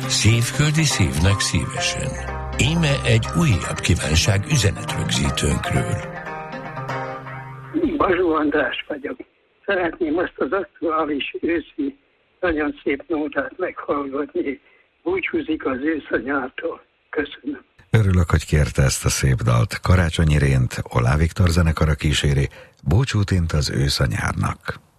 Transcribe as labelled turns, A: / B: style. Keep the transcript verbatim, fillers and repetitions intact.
A: Szívföldi szívnek szívesen. Íme egy újabb kívánság üzenetrögzítőnkről.
B: Bazsó András vagyok. Szeretném azt az aktuális őszi, nagyon szép nótát meghallgatni. Búcsúzik az ősz a nyártól. Köszönöm.
C: Örülök, hogy kérte ezt a szép dalt. Karácsonyi Rént, Oláh Viktor zenekara kíséri, búcsút int az ősz a nyárnak.